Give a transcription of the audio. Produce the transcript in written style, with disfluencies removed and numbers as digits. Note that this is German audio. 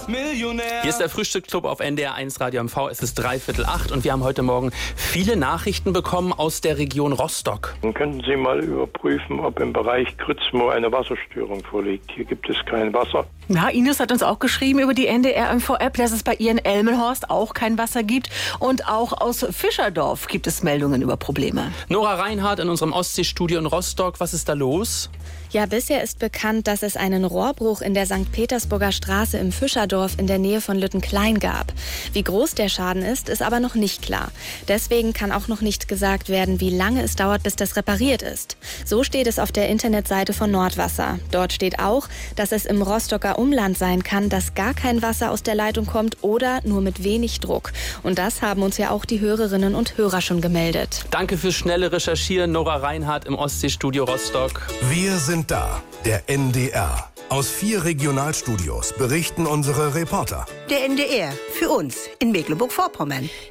Millionär. Hier ist der Frühstücksclub auf NDR 1 Radio MV. Es ist 7:45 und wir haben heute Morgen viele Nachrichten bekommen aus der Region Rostock. Dann könnten Sie mal überprüfen, ob im Bereich Grützmoor eine Wasserstörung vorliegt. Hier gibt es kein Wasser. Ja, Ines hat uns auch geschrieben über die NDR Info-App, dass es bei ihr in Elmenhorst auch kein Wasser gibt. Und auch aus Fischerdorf gibt es Meldungen über Probleme. Nora Reinhardt in unserem Ostseestudio in Rostock. Was ist da los? Ja, bisher ist bekannt, dass es einen Rohrbruch in der St. Petersburger Straße im Fischerdorf in der Nähe von Lüttenklein gab. Wie groß der Schaden ist, ist aber noch nicht klar. Deswegen kann auch noch nicht gesagt werden, wie lange es dauert, bis das repariert ist. So steht es auf der Internetseite von Nordwasser. Dort steht auch, dass es im Rostocker Umland sein kann, dass gar kein Wasser aus der Leitung kommt oder nur mit wenig Druck. Und das haben uns ja auch die Hörerinnen und Hörer schon gemeldet. Danke fürs schnelle Recherchieren, Nora Reinhardt im Ostseestudio Rostock. Wir sind da, der NDR. Aus 4 Regionalstudios berichten unsere Reporter. Der NDR, für uns in Mecklenburg-Vorpommern.